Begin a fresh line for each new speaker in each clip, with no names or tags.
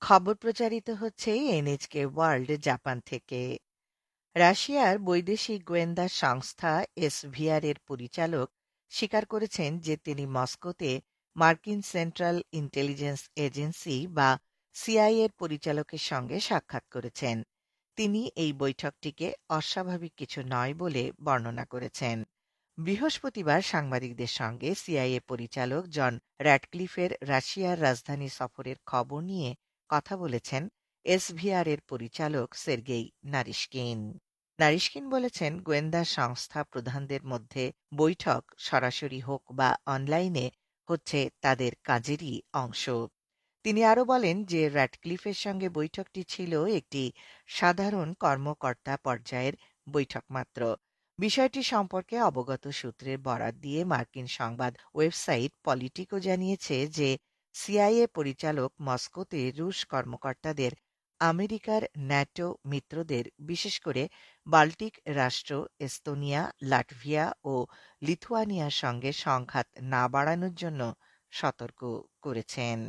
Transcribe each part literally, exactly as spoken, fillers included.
খবর প্রচারিত হচ্ছে এনএচকে ওয়ার্ল্ড জাপান থেকে। রাশিয়ার বৈদেশিক গোয়েন্দা সংস্থা এসভিআর এর পরিচালক স্বীকার করেছেন যে তিনি মস্কোতে মার্কিন সেন্ট্রাল ইন্টেলিজেন্স এজেন্সি বা সিআইএ এর পরিচালকের সঙ্গে সাক্ষাৎ করেছেন। তিনি এই বৈঠকটিকে অস্বাভাবিক কিছু নয় বলে বর্ণনা করেছেন। বৃহস্পতিবার সাংবাদিকদের সঙ্গে সিআইএ পরিচালক জন র্যাডক্লিফের রাশিয়ার রাজধানী সফরের খবর নিয়ে কথা বলেছেন এসভিআর এর পরিচালক সের্গেই নারিশকিন। নারিশকিন বলেছেন, গোয়েন্দা সংস্থা প্রধানদের মধ্যে বৈঠক সরাসরি হোক বা অনলাইনে হচ্ছে তাদের কাজেরই অংশ। তিনি আরও বলেন যে র্যাডক্লিফের সঙ্গে বৈঠকটি ছিল একটি সাধারণ কর্মকর্তা পর্যায়ের বৈঠক মাত্র। বিষয়টি সম্পর্কে অবগত সূত্রের বরাত দিয়ে মার্কিন সংবাদ ওয়েবসাইট পলিটিকো জানিয়েছে যে সিআইএ পরিচালক মস্কোতে রুশ কর্মকর্তাদের আমেরিকার ন্যাটো মিত্রদের, বিশেষ করে বাল্টিক রাষ্ট্র এস্তোনিয়া, লাটভিয়া ও লিথুয়ানিয়ার সঙ্গে সংঘাত না বাড়ানোর জন্য সতর্ক করেছেন।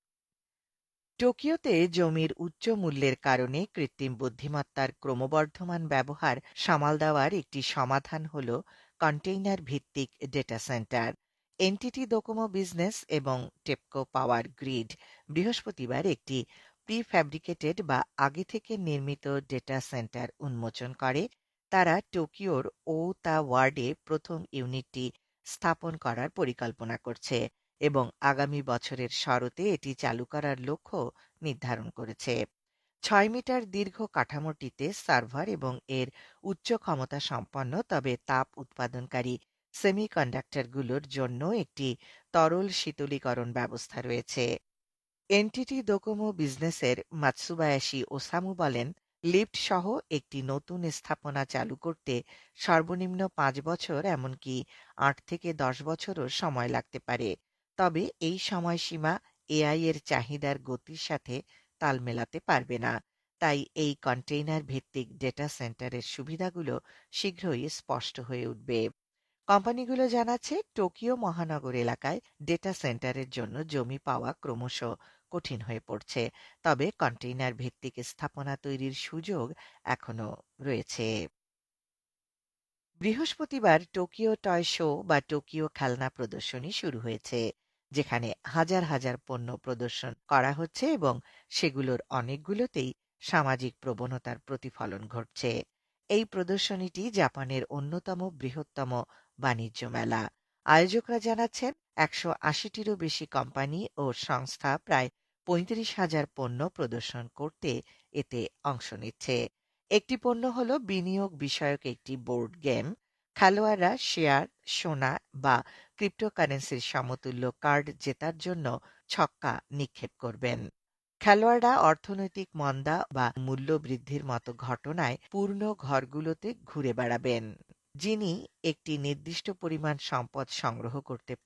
টোকিওতে জমির উচ্চ মূল্যের কারণে কৃত্রিম বুদ্ধিমত্তার ক্রমবর্ধমান ব্যবহার সামাল দেওয়ার একটি সমাধান হল কন্টেইনার ভিত্তিক data centre. Entity Docomo business এবং টেপকো পাওয়ার গ্রিড বৃহস্পতিবার একটি প্রিফ্যাব্রিকেটেড বা আগে থেকে নির্মিত ডেটা সেন্টার উন্মোচন করে। তারা টোকিওর ওতা ওয়ার্ডে প্রথম ইউনিটটি স্থাপন করার পরিকল্পনা করছে এবং আগামী বছরের শরতে এটি চালু করার লক্ষ্য নির্ধারণ করেছে। ছয় মিটার দীর্ঘ কাঠামোটিতে সার্ভার এবং এর উচ্চ ক্ষমতা সম্পন্ন তবে তাপ উৎপাদনকারী সেমিকন্ডাক্টরগুলোর জন্য একটি তরল শীতলীকরণ ব্যবস্থা রয়েছে। এনটিটি ডোকোমো বিজনেসের মাতসুবায়াশি ওসামু বলেন, লিফট সহ একটি নতুন স্থাপনা চালু করতে সর্বনিম্ন পাঁচ বছর এমনকি আট থেকে দশ বছরও সময় লাগতে পারে। তবে এই সময়সীমা এআই এর চাহিদার গতির সাথে তাল মেলাতে পারবে না। তাই এই কন্টেইনার ভিত্তিক ডেটা সেন্টারের সুবিধাগুলো শীঘ্রই স্পষ্ট হয়ে উঠবে। কোম্পানিগুলো জানাচ্ছে, টোকিও মহানগর এলাকায় ডেটা সেন্টারের জন্য জমি পাওয়া ক্রমশ কঠিন হয়ে পড়ছে, তবে কন্টেইনার ভিত্তিক স্থাপনা তৈরির সুযোগ এখনো রয়েছে। বৃহস্পতিবার টোকিও টয় শো বা টোকিও খেলনা প্রদর্শনী শুরু হয়েছে, যেখানে হাজার হাজার পণ্য প্রদর্শন করা হচ্ছে এবং সেগুলোর অনেকগুলোতেই সামাজিক প্রবণতার প্রতিফলন ঘটছে। এই প্রদর্শনীটি জাপানের অন্যতম বৃহত্তম বাণিজ্য মেলা। আয়োজকরা জানাচ্ছেন, একশো আশিটিরও বেশি কোম্পানি ও সংস্থা প্রায় পঁয়ত্রিশ হাজার পণ্য প্রদর্শন করতে এতে অংশ নিচ্ছে। একটি পণ্য হল বিনিয়োগ বিষয়ক একটি বোর্ড গেম। খেলোয়াড়রা শেয়ার, সোনা বা ক্রিপ্টোকারেন্সির সমতুল্য কার্ড জেতার জন্য ছক্কা নিক্ষেপ করবেন। খেলোয়াড়রা অর্থনৈতিক মন্দা বা মূল্য বৃদ্ধির মতো ঘটনায় পূর্ণ ঘরগুলোতে ঘুরে বেড়াবেন। যিনি একটি নির্দিষ্ট পরিমাণ সম্পদ সংগ্রহ করতে